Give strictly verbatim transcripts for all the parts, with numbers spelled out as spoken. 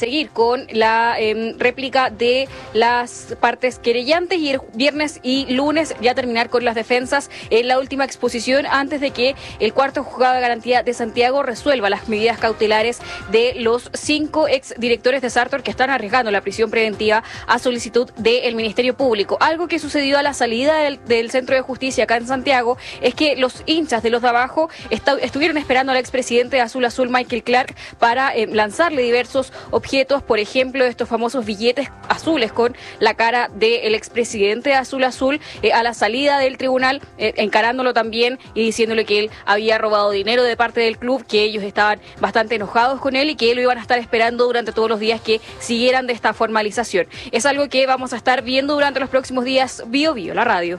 seguir con la eh, réplica de las partes querellantes y el viernes y lunes ya terminar con las defensas en la última exposición antes de que el cuarto juzgado de garantía de Santiago resuelva las medidas cautelares de los cinco exdirectores de Sartor que están arriesgando la prisión preventiva a solicitud del Ministerio Público. Algo que sucedió a la salida del, del Centro de Justicia acá en Santiago es que los hinchas de los de abajo está, estuvieron esperando al expresidente de Azul Azul, Michael Clark, para eh, lanzarle diversos objetos, por ejemplo, estos famosos billetes azules con la cara del expresidente de Azul Azul eh, a la salida del tribunal, eh, encarándolo también y diciéndole que él había robado dinero de parte del club, que ellos estaban bastante enojados con él y que lo iban a estar esperando durante todos los días que siguieran de esta formalización. Es algo que vamos a estar viendo durante los próximos días. Bio Bio, la radio.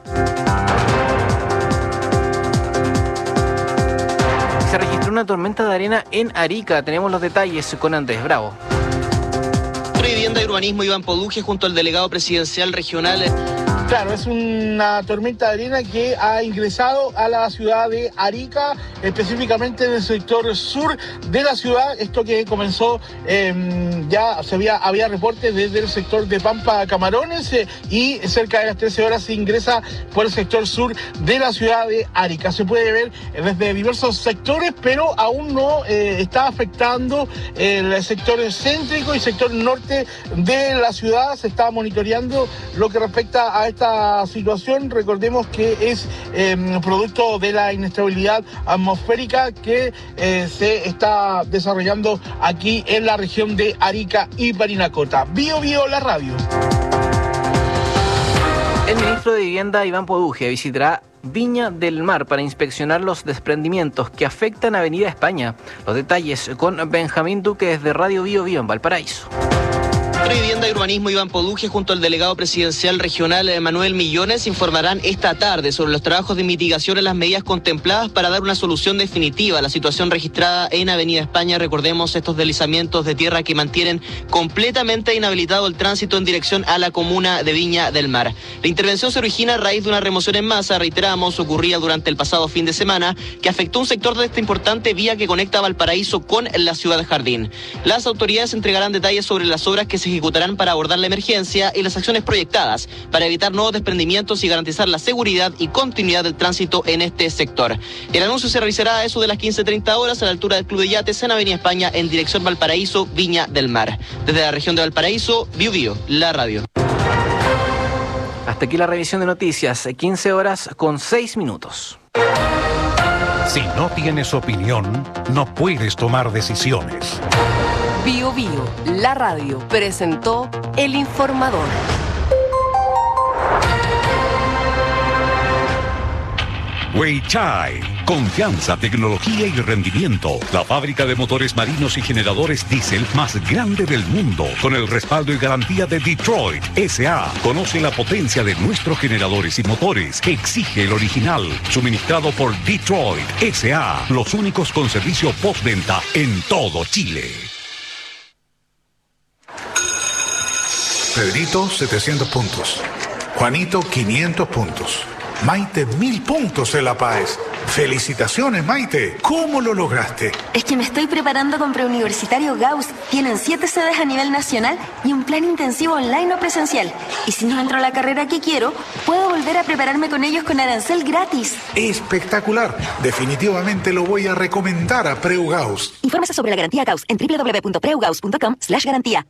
Se registró una tormenta de arena en Arica. Tenemos los detalles con Andrés Bravo. Vivienda y Urbanismo, Iván Poduje, junto al delegado presidencial regional. Claro, es una tormenta de arena que ha ingresado a la ciudad de Arica, específicamente en el sector sur de la ciudad. Esto que comenzó, eh, ya se había, había reportes desde el sector de Pampa Camarones eh, y cerca de las trece horas se ingresa por el sector sur de la ciudad de Arica. Se puede ver desde diversos sectores, pero aún no eh, está afectando el sector céntrico y sector norte de la ciudad. Se está monitoreando lo que respecta a esta Esta situación. Recordemos que es eh, producto de la inestabilidad atmosférica que eh, se está desarrollando aquí en la región de Arica y Parinacota. Bio Bio, la radio. El ministro de Vivienda, Iván Poduje, visitará Viña del Mar para inspeccionar los desprendimientos que afectan a Avenida España. Los detalles con Benjamín Duque desde Radio Bio Bio en Valparaíso. Vivienda y Urbanismo, Iván Poduje, junto al delegado presidencial regional Manuel Millones, informarán esta tarde sobre los trabajos de mitigación en las medidas contempladas para dar una solución definitiva a la situación registrada en Avenida España. Recordemos estos deslizamientos de tierra que mantienen completamente inhabilitado el tránsito en dirección a la comuna de Viña del Mar. La intervención se origina a raíz de una remoción en masa, reiteramos, ocurría durante el pasado fin de semana, que afectó un sector de esta importante vía que conecta Valparaíso con la ciudad de Jardín. Las autoridades entregarán detalles sobre las obras que se ejecutarán para abordar la emergencia y las acciones proyectadas para evitar nuevos desprendimientos y garantizar la seguridad y continuidad del tránsito en este sector. El anuncio se realizará a eso de las quince treinta horas a la altura del Club de Yates en Avenida España en dirección Valparaíso, Viña del Mar. Desde la región de Valparaíso, Bio Bio, la radio. Hasta aquí la revisión de noticias, quince horas con seis minutos. Si no tienes opinión, no puedes tomar decisiones. Bio Bio, la radio, presentó El Informador. Weichai, confianza, tecnología y rendimiento. La fábrica de motores marinos y generadores diésel más grande del mundo, con el respaldo y garantía de Detroit S A Conoce la potencia de nuestros generadores y motores. Exige el original, suministrado por Detroit S A Los únicos con servicio postventa en todo Chile. Pedrito, setecientos puntos. Juanito, quinientos puntos. Maite, mil puntos en La Paz. Felicitaciones, Maite. ¿Cómo lo lograste? Es que me estoy preparando con Preuniversitario Gauss. Tienen siete sedes a nivel nacional y un plan intensivo online o presencial. Y si no entro a la carrera que quiero, puedo volver a prepararme con ellos con arancel gratis. Espectacular. Definitivamente lo voy a recomendar a Preu Gauss. Infórmese sobre la garantía Gauss en doble u doble u doble u punto preugaus punto com slash garantía.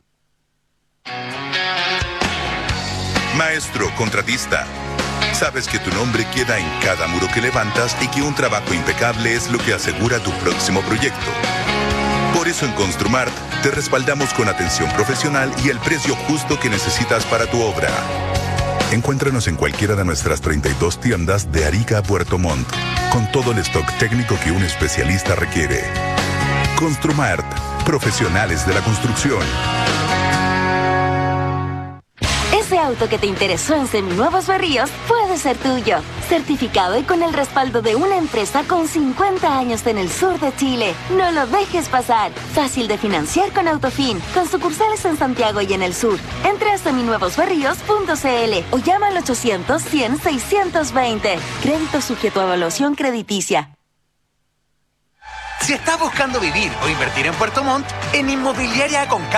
Maestro contratista, sabes que tu nombre queda en cada muro que levantas y que un trabajo impecable es lo que asegura tu próximo proyecto. Por eso en Construmart te respaldamos con atención profesional y el precio justo que necesitas para tu obra. Encuéntranos en cualquiera de nuestras treinta y dos tiendas de Arica a Puerto Montt, con todo el stock técnico que un especialista requiere. Construmart, profesionales de la construcción. Ese auto que te interesó en Seminuevos Berríos puede ser tuyo. Certificado y con el respaldo de una empresa con cincuenta años en el sur de Chile. No lo dejes pasar. Fácil de financiar con Autofin, con sucursales en Santiago y en el sur. Entra a seminuevos berríos punto c l o llama al ochocientos, cien, seiscientos veinte. Crédito sujeto a evaluación crediticia. Si estás buscando vivir o invertir en Puerto Montt, en Inmobiliaria Aconcagua